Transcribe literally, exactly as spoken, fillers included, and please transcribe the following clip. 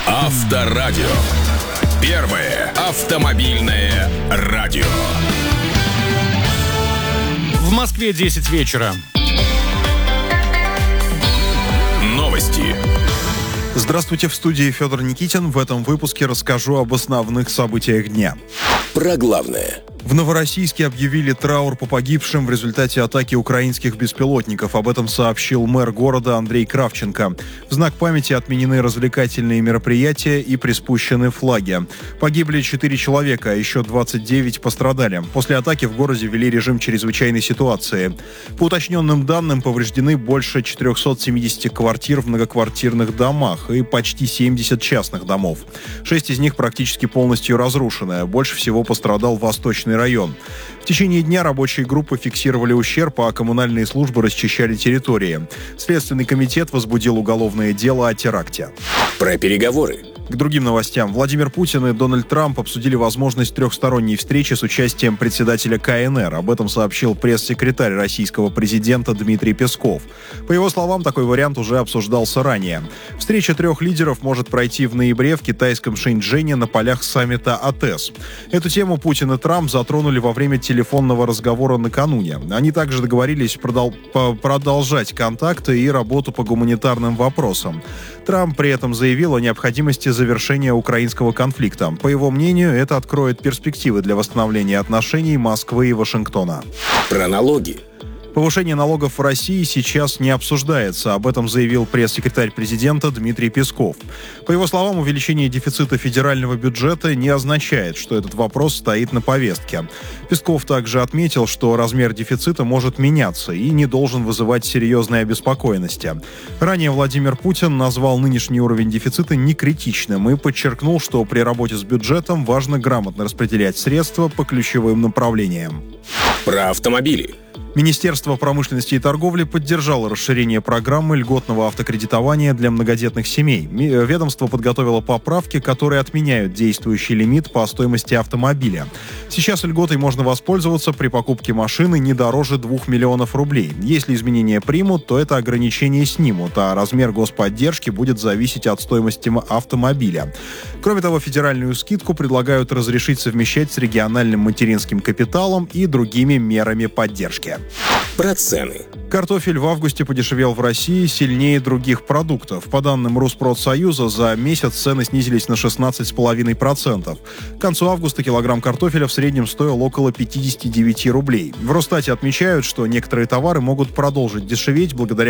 Авторадио. Первое автомобильное радио. В Москве десять вечера. Новости. Здравствуйте, в студии Федор Никитин. В этом выпуске расскажу об основных событиях дня. Про главное. В Новороссийске объявили траур по погибшим в результате атаки украинских беспилотников. Об этом сообщил мэр города Андрей Кравченко. В знак памяти отменены развлекательные мероприятия и приспущены флаги. Погибли четыре человека, а еще двадцать девять пострадали. После атаки в городе ввели режим чрезвычайной ситуации. По уточненным данным, повреждены больше четыреста семьдесят квартир в многоквартирных домах и почти семьдесят частных домов. Шесть из них практически полностью разрушены. Больше всего пострадал Восточный район. В течение дня рабочие группы фиксировали ущерб, а коммунальные службы расчищали территории. Следственный комитет возбудил уголовное дело о теракте. Про переговоры. К другим новостям. Владимир Путин и Дональд Трамп обсудили возможность трехсторонней встречи с участием председателя ка эн эр. Об этом сообщил пресс-секретарь российского президента Дмитрий Песков. По его словам, такой вариант уже обсуждался ранее. Встреча трех лидеров может пройти в ноябре в китайском Шэньчжэне на полях саммита а тэ эс. Эту тему Путин и Трамп затронули во время телефонного разговора накануне. Они также договорились продол- продолжать контакты и работу по гуманитарным вопросам. Трамп при этом заявил о необходимости завершения украинского конфликта. По его мнению, это откроет перспективы для восстановления отношений Москвы и Вашингтона. Про налоги. Повышение налогов в России сейчас не обсуждается. Об этом заявил пресс-секретарь президента Дмитрий Песков. По его словам, увеличение дефицита федерального бюджета не означает, что этот вопрос стоит на повестке. Песков также отметил, что размер дефицита может меняться и не должен вызывать серьезной обеспокоенности. Ранее Владимир Путин назвал нынешний уровень дефицита некритичным и подчеркнул, что при работе с бюджетом важно грамотно распределять средства по ключевым направлениям. Про автомобили. Министерство промышленности и торговли поддержало расширение программы льготного автокредитования для многодетных семей. Ведомство подготовило поправки, которые отменяют действующий лимит по стоимости автомобиля. Сейчас льготой можно воспользоваться при покупке машины не дороже двух миллионов рублей. Если изменения примут, то это ограничение снимут, а размер господдержки будет зависеть от стоимости автомобиля. Кроме того, федеральную скидку предлагают разрешить совмещать с региональным материнским капиталом и другими мерами поддержки. Про цены. Картофель в августе подешевел в России сильнее других продуктов. По данным Росспродсоюза, за месяц цены снизились на шестнадцать целых пять десятых процента. К концу августа килограмм картофеля в среднем стоил около пятьдесят девять рублей. В Росстате отмечают, что некоторые товары могут продолжить дешеветь благодаря